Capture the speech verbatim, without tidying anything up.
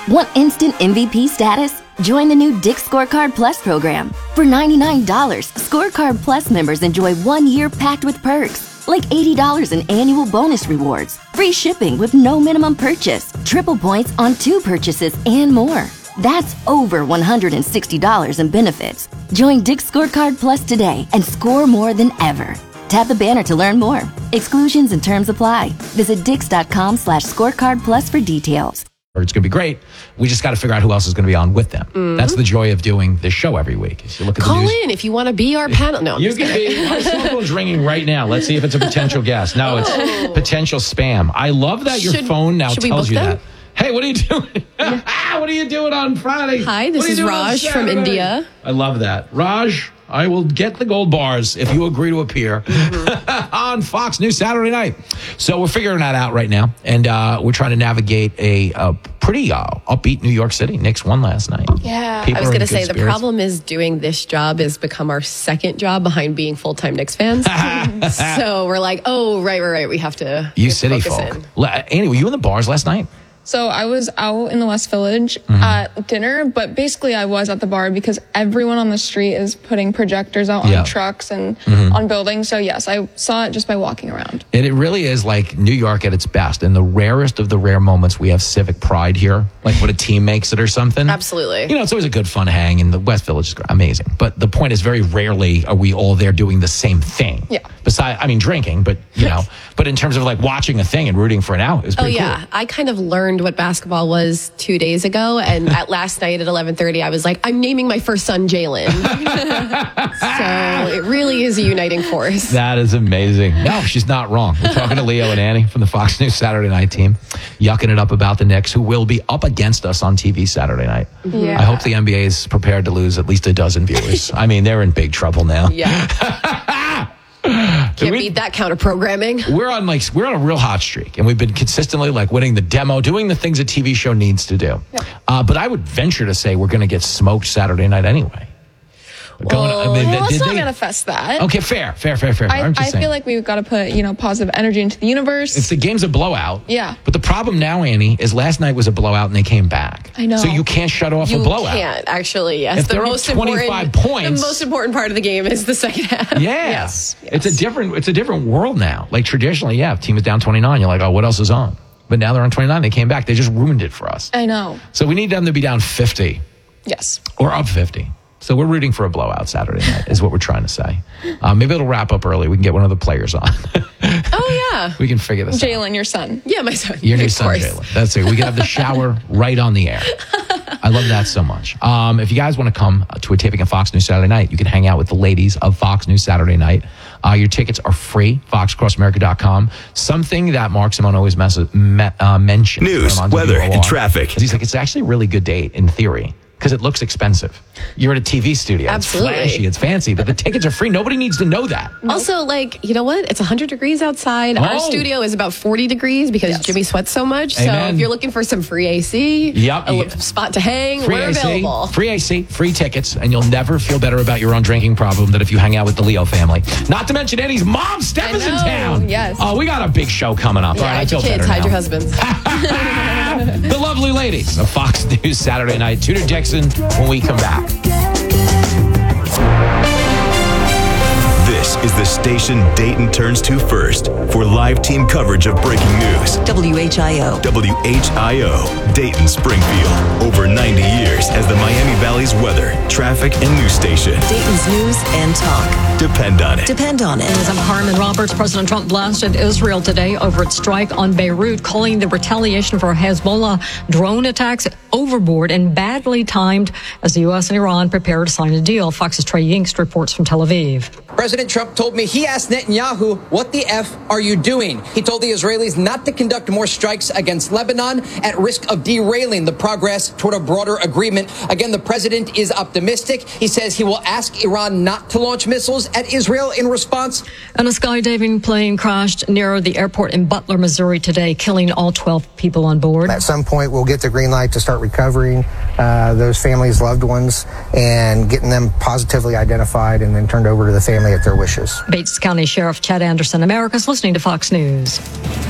Want instant M V P status? Join the new Dick's Scorecard Plus program. For ninety-nine dollars, Scorecard Plus members enjoy one year packed with perks, like eighty dollars in annual bonus rewards, free shipping with no minimum purchase, triple points on two purchases, and more. That's over one hundred sixty dollars in benefits. Join Dick's Scorecard Plus today and score more than ever. Tap the banner to learn more. Exclusions and terms apply. Visit dix.com slash scorecard plus for details. It's going to be great. We just got to figure out who else is going to be on with them. Mm-hmm. That's the joy of doing this show every week. Is you look at Call the news. in if you want to be our panel. No, I'm you just can be. My cell phone's ringing right now. Let's see if it's a potential guest. No, it's Oh. potential spam. I love that your Should- phone now should we tells book you them? that. Hey, what are you doing? What are you doing on Friday? Hi, this What are you is doing on Raj from Saturday? India. I love that. Raj, I will get the gold bars if you agree to appear Mm-hmm. on Fox News Saturday night. So we're figuring that out right now. And uh, we're trying to navigate a, a pretty uh, upbeat New York City. Knicks won last night. Yeah. People I was are in going to say good the spirits. problem is doing this job has become our second job behind being full-time Knicks fans. So we're like, oh, right, right, right. We have to You we have to city focus folk. in. La- Annie, were you in the bars last night? So I was out in the West Village Mm-hmm. at dinner, but basically I was at the bar because everyone on the street is putting projectors out Yeah. on trucks and Mm-hmm. on buildings. So yes, I saw it just by walking around. And it really is like New York at its best. In the rarest of the rare moments, we have civic pride here, like when a team makes it or something. Absolutely. You know, it's always a good fun hang, and the West Village is amazing. But the point is, very rarely are we all there doing the same thing. Yeah. Besides, I mean, drinking, but, you know, but in terms of like watching a thing and rooting for an hour, it was Oh, pretty yeah. cool. I kind of learned what basketball was two days ago. And at last night at eleven thirty, I was like, I'm naming my first son Jalen. So it really is a uniting force. That is amazing. No, she's not wrong. We're talking to Leo and Annie from the Fox News Saturday Night team, yucking it up about the Knicks, who will be up against us on T V Saturday night. Yeah. I hope the N B A is prepared to lose at least a dozen viewers. I mean, they're in big trouble now. Yeah. Can't we- beat that counter programming. We're on like we're on a real hot streak, and we've been consistently like winning the demo, doing the things a T V show needs to do. Uh, but I would venture to say we're going to get smoked Saturday night anyway. Going, Well, Well, let's did not they- manifest that. Okay, fair, fair, fair, fair. I, I'm just I saying. feel like we've got to put, you know, positive energy into the universe. If the game's a blowout. Yeah. But the problem now, Annie, is last night was a blowout and they came back. I know. So you can't shut off You a blowout. can't, actually, yes. If the they're up most twenty-five important, points- The most important part of the game is the second half. Yeah. Yes. It's a yes. different it's a different world now. Like traditionally, yeah, if team is down twenty-nine, you're like, oh, what else is on? But now they're on twenty-nine, they came back. They just ruined it for us. I know. So we need them to be down fifty Yes. or up fifty. So we're rooting for a blowout Saturday night, is what we're trying to say. Uh, maybe it'll wrap up early. We can get one of the players on. Oh, yeah. We can figigure this out. Jalen, your son. Yeah, my son. Your new of son, course. Jalen. That's it. We can have the shower right on the air. I love that so much. Um, if you guys want to come to a taping of Fox News Saturday Night, you can hang out with the ladies of Fox News Saturday Night. Uh, your tickets are free, fox across america dot com. Something that Mark Simone always messes, me, uh, mentions. News, when I'm on weather, W O R, and traffic. is He's like, it's actually a really good date in theory. Because it looks expensive. You're at a T V studio. Absolutely. It's flashy. It's fancy. But the tickets are free. Nobody needs to know that. Also, like, you know what? It's one hundred degrees outside. Oh. Our studio is about forty degrees because Yes. Jimmy sweats so much. So Amen. if you're looking for some free A C, Yep. a little spot to hang, Free we're A C, available. free A C, free tickets, and you'll never feel better about your own drinking problem than if you hang out with the Leo family. Not to mention Eddie's mom, Steph, I is in know, town. yes. Oh, we got a big show coming up. Yeah, All right, I hide feel your kids, better hide now. your husbands. The lovely ladies of Fox News Saturday Night. Tudor Dixon when we come back. This is the station Dayton turns to first for live team coverage of breaking news. W H I O. W H I O, Dayton, Springfield. Over ninety years as the Miami Valley's weather, traffic, and news station. Dayton's news and talk. Depend on it. Depend on it. I'm Harmon Roberts. President Trump blasted Israel today over its strike on Beirut, calling the retaliation for Hezbollah drone attacks overboard and badly timed as the U S and Iran prepare to sign a deal. Fox's Trey Yingst reports from Tel Aviv. President Trump told me he asked Netanyahu, what the F are you doing? He told the Israelis not to conduct more strikes against Lebanon at risk of derailing the progress toward a broader agreement. Again, the president is optimistic. He says he will ask Iran not to launch missiles at Israel in response. And a skydiving plane crashed near the airport in Butler, Missouri today, killing all twelve people on board. At some point, we'll get the green light to start recovering uh, those families' loved ones and getting them positively identified and then turned over to the family at their wishes. Bates County Sheriff Chad Anderson, America's listening to Fox News.